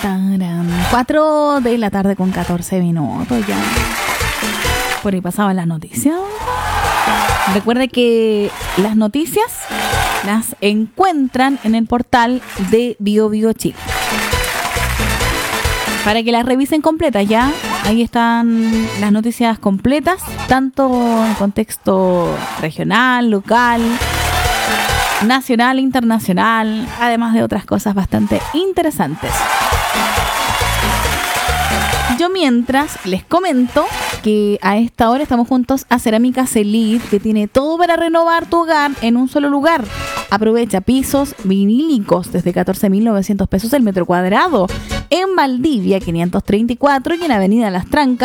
Tarán. 4 de la tarde con 14 minutos ya. Por ahí pasaban las noticias. Recuerde que las noticias las encuentran en el portal de BioBio Chile. Para que las revisen completas ya. Ahí están las noticias completas, tanto en contexto regional, local, nacional, internacional, además de otras cosas bastante interesantes. Yo mientras les comento que a esta hora estamos juntos a Cerámica Celit, que tiene todo para renovar tu hogar en un solo lugar. Aprovecha pisos vinílicos desde 14.900 pesos el metro cuadrado. En Valdivia 534 y en Avenida Las Trancas